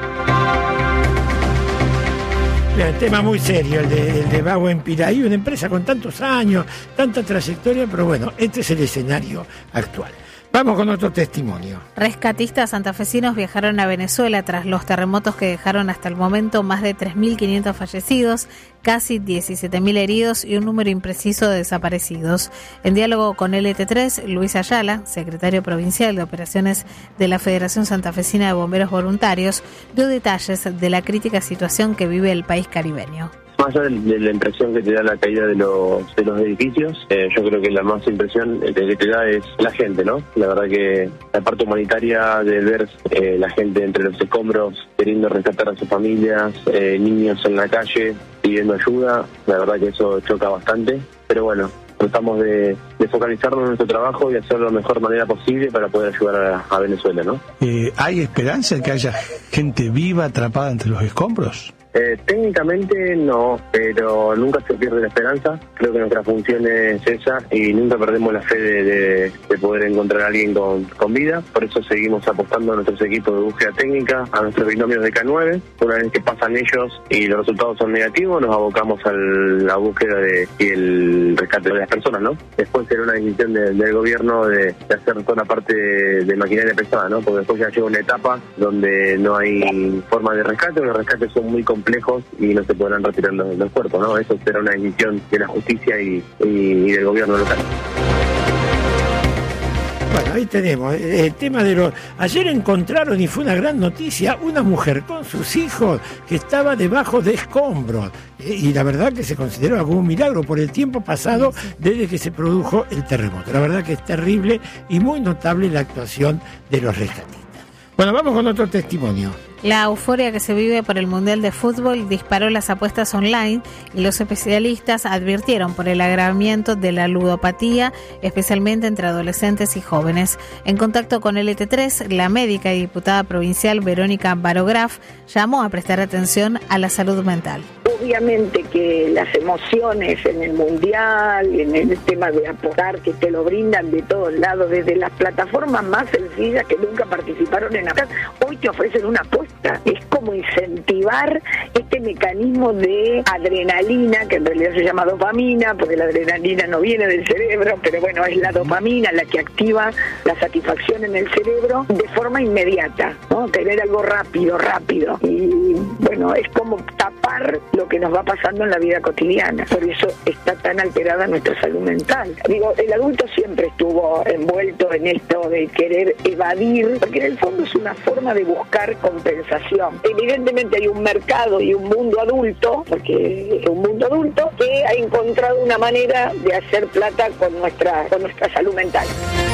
Un tema muy serio, el de Bagua en Pilaí, una empresa con tantos años, tanta trayectoria, pero bueno, este es el escenario actual. Vamos con otro testimonio.
Rescatistas santafesinos viajaron a Venezuela tras los terremotos que dejaron hasta el momento más de 3.500 fallecidos, casi 17.000 heridos y un número impreciso de desaparecidos. En diálogo con LT3, Luis Ayala, secretario provincial de Operaciones de la Federación Santafesina de Bomberos Voluntarios, dio detalles de la crítica situación que vive el país caribeño.
Más allá de la impresión que te da la caída de los edificios, yo creo que la más impresión que te da es la gente, ¿no? La verdad que la parte humanitaria de ver la gente entre los escombros queriendo rescatar a sus familias, niños en la calle pidiendo ayuda, la verdad que eso choca bastante, pero bueno, tratamos de focalizarnos en nuestro trabajo y hacerlo de la mejor manera posible para poder ayudar a Venezuela, ¿no?
¿Hay esperanza de que haya gente viva atrapada entre los escombros?
Técnicamente no, pero nunca se pierde la esperanza. Creo que nuestra función es esa y nunca perdemos la fe de poder encontrar a alguien con vida. Por eso seguimos apostando a nuestros equipos de búsqueda técnica, a nuestros binomios de K9. Una vez que pasan ellos y los resultados son negativos, nos abocamos a la búsqueda y el rescate de las personas, ¿no? Después será una decisión del gobierno de hacer toda la parte de maquinaria pesada, ¿no? Porque después ya llega una etapa donde no hay forma de rescate, los rescates son muy complejos y no se podrán retirar los cuerpos, ¿no? Eso será una decisión de la justicia y del gobierno local.
Bueno, ahí tenemos el tema de los... Ayer encontraron, y fue una gran noticia, una mujer con sus hijos que estaba debajo de escombros. Y la verdad que se consideró como un milagro por el tiempo pasado desde que se produjo el terremoto. La verdad que es terrible y muy notable la actuación de los rescatistas. Bueno, vamos con otro testimonio.
La euforia que se vive por el Mundial de Fútbol disparó las apuestas online y los especialistas advirtieron por el agravamiento de la ludopatía, especialmente entre adolescentes y jóvenes. En contacto con LT3, la médica y diputada provincial Verónica Barograf llamó a prestar atención a la salud mental.
Obviamente que las emociones en el Mundial, en el tema de apostar, que te lo brindan de todos lados, desde las plataformas más sencillas que nunca participaron en apostar, hoy te ofrecen una apuesta. Es como incentivar este mecanismo de adrenalina, que en realidad se llama dopamina, porque la adrenalina no viene del cerebro, pero bueno, es la dopamina la que activa la satisfacción en el cerebro de forma inmediata, ¿no? Querer algo rápido. Y bueno, es como tapar lo que nos va pasando en la vida cotidiana. Por eso está tan alterada nuestra salud mental. Digo, el adulto siempre estuvo envuelto en esto de querer evadir, porque en el fondo es una forma de buscar compensación. Evidentemente hay un mercado y un mundo adulto, porque es un mundo adulto que ha encontrado una manera de hacer plata con nuestra salud mental.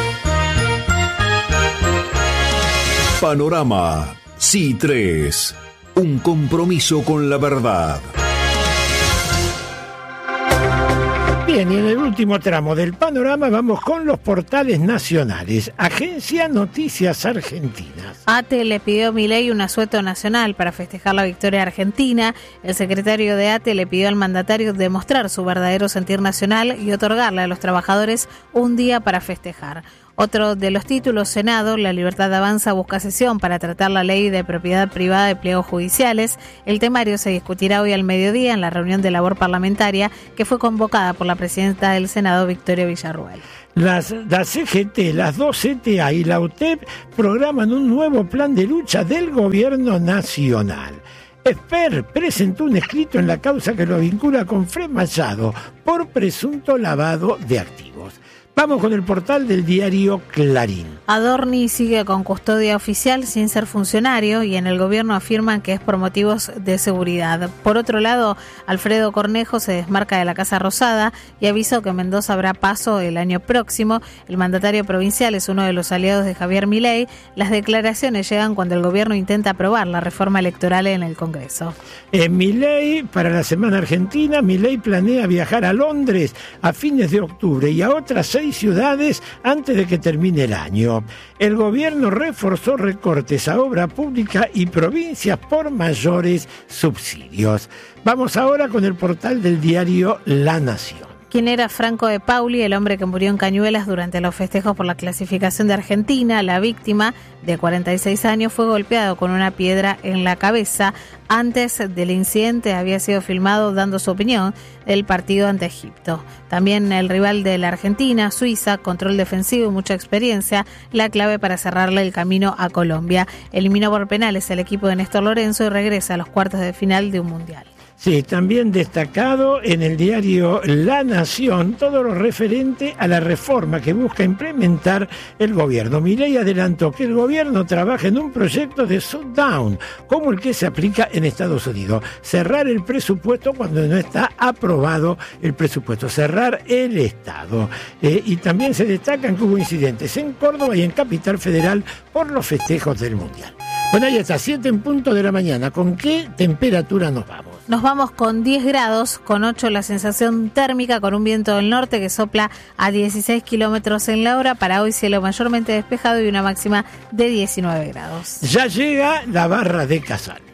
Panorama C3, un compromiso con la verdad.
Bien, y en el último tramo del panorama vamos con los portales nacionales. Agencia Noticias Argentinas.
ATE le pidió a Milei un asueto nacional para festejar la victoria argentina. El secretario de ATE le pidió al mandatario demostrar su verdadero sentir nacional y otorgarle a los trabajadores un día para festejar. Otro de los títulos, Senado, La Libertad Avanza busca sesión para tratar la ley de propiedad privada de pliegos judiciales. El temario se discutirá hoy al mediodía en la reunión de labor parlamentaria que fue convocada por la presidenta del Senado, Victoria Villarruel.
La CGT, las dos CTA y la UTEP programan un nuevo plan de lucha del gobierno nacional. Esper presentó un escrito en la causa que lo vincula con Fred Machado por presunto lavado de activos. Vamos con el portal del diario Clarín.
Adorni sigue con custodia oficial sin ser funcionario y en el gobierno afirman que es por motivos de seguridad. Por otro lado, Alfredo Cornejo se desmarca de la Casa Rosada y avisó que Mendoza habrá paso el año próximo. El mandatario provincial es uno de los aliados de Javier Milei. Las declaraciones llegan cuando el gobierno intenta aprobar la reforma electoral en el Congreso.
Milei, para la Semana Argentina, Milei planea viajar a Londres a fines de octubre y a otras 6 ciudades antes de que termine el año. El gobierno reforzó recortes a obra pública y provincias por mayores subsidios. Vamos ahora con el portal del diario La Nación.
¿Quién era Franco de Pauli, el hombre que murió en Cañuelas durante los festejos por la clasificación de Argentina? La víctima, de 46 años, fue golpeado con una piedra en la cabeza. Antes del incidente había sido filmado dando su opinión del partido ante Egipto. También el rival de la Argentina, Suiza, control defensivo y mucha experiencia, la clave para cerrarle el camino a Colombia. Eliminó por penales el equipo de Néstor Lorenzo y regresa a los cuartos de final de un mundial.
Sí, también destacado en el diario La Nación todo lo referente a la reforma que busca implementar el gobierno. Milei adelantó que el gobierno trabaja en un proyecto de shutdown, como el que se aplica en Estados Unidos. Cerrar el presupuesto cuando no está aprobado el presupuesto, cerrar el Estado. Y también se destacan que hubo incidentes en Córdoba y en Capital Federal por los festejos del Mundial. Bueno, ahí está, 7 en punto de la mañana. ¿Con qué temperatura nos vamos?
Nos vamos con 10 grados, con 8 la sensación térmica, con un viento del norte que sopla a 16 kilómetros en la hora. Para hoy cielo mayormente despejado y una máxima de 19 grados.
Ya llega la barra de Casal.